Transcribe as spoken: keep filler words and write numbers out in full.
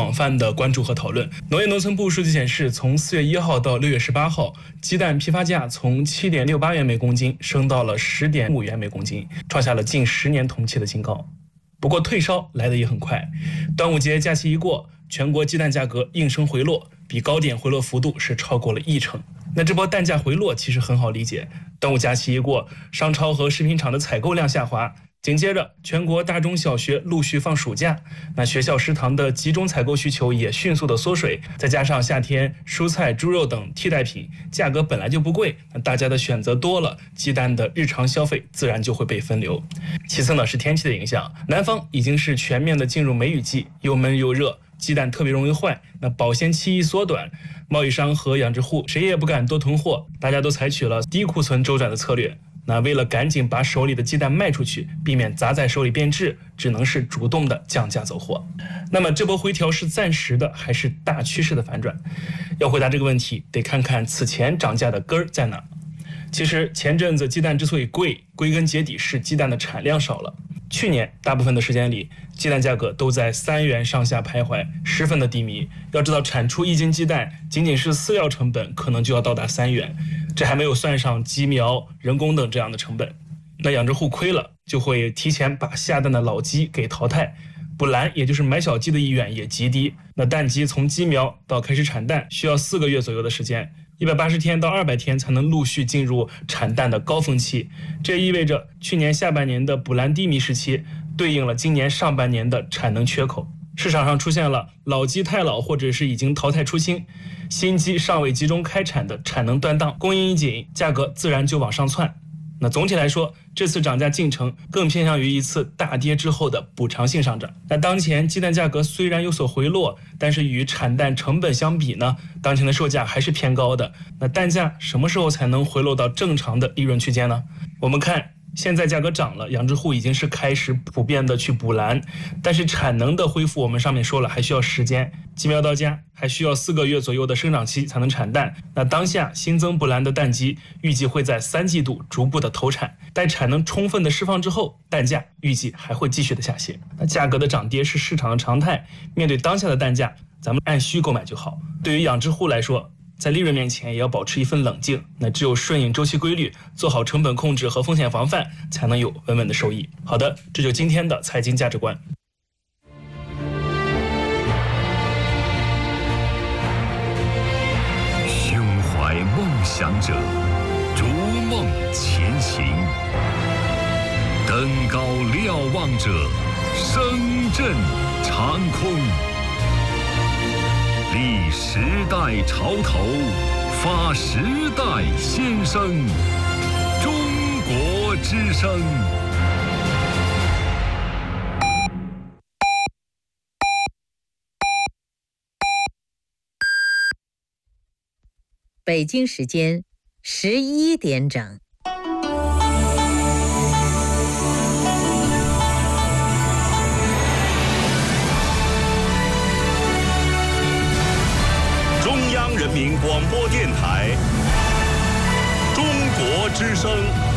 广泛的关注和讨论。农业农村部数据显示，从四月一号到六月十八号，鸡蛋批发价从七点六八元每公斤升到了十点五元每公斤，创下了近十年同期的新高。不过退烧来得也很快，端午节假期一过，全国鸡蛋价格应声回落，比高点回落幅度是超过了一成。那这波蛋价回落其实很好理解，端午假期一过，商超和食品厂的采购量下滑，紧接着全国大中小学陆续放暑假，那学校食堂的集中采购需求也迅速的缩水，再加上夏天蔬菜、猪肉等替代品价格本来就不贵，那大家的选择多了，鸡蛋的日常消费自然就会被分流。其次呢是天气的影响，南方已经是全面的进入梅雨季，又闷又热，鸡蛋特别容易坏，那保鲜期一缩短，贸易商和养殖户谁也不敢多囤货，大家都采取了低库存周转的策略。那为了赶紧把手里的鸡蛋卖出去，避免砸在手里变质，只能是主动的降价走货。那么这波回调是暂时的还是大趋势的反转？要回答这个问题，得看看此前涨价的根儿在哪。其实前阵子鸡蛋之所以贵，归根结底是鸡蛋的产量少了。去年大部分的时间里，鸡蛋价格都在三元上下徘徊，十分的低迷。要知道，产出一斤鸡蛋，仅仅是饲料成本可能就要到达三元，这还没有算上鸡苗、人工等这样的成本。那养殖户亏了，就会提前把下蛋的老鸡给淘汰，补栏也就是买小鸡的意愿也极低。那蛋鸡从鸡苗到开始产蛋，需要四个月左右的时间。一百八十天到二百天才能陆续进入产蛋的高峰期，这意味着去年下半年的补栏低迷时期，对应了今年上半年的产能缺口。市场上出现了老鸡太老或者是已经淘汰出清，新鸡尚未集中开产的产能断档，供应一紧，价格自然就往上窜。那总体来说，这次涨价进程更偏向于一次大跌之后的补偿性上涨。那当前鸡蛋价格虽然有所回落，但是与产蛋成本相比呢，当前的售价还是偏高的。那蛋价什么时候才能回落到正常的利润区间呢？我们看现在价格涨了，养殖户已经是开始普遍的去补栏，但是产能的恢复我们上面说了还需要时间，鸡苗到家还需要四个月左右的生长期才能产蛋。那当下新增补栏的蛋鸡预计会在三季度逐步的投产，待产能充分的释放之后，蛋价预计还会继续的下行。那价格的涨跌是市场的常态，面对当下的蛋价，咱们按需购买就好。对于养殖户来说，在利润面前也要保持一份冷静，那只有顺应周期规律，做好成本控制和风险防范，才能有稳稳的收益。好的，这就是今天的财经价值观。 胸怀梦想者，逐梦前行；登高瞭望者，声震长空。立时代潮头，发时代先声。中国之声。 北京时间十一点整。 中央人民广播电台，中国之声。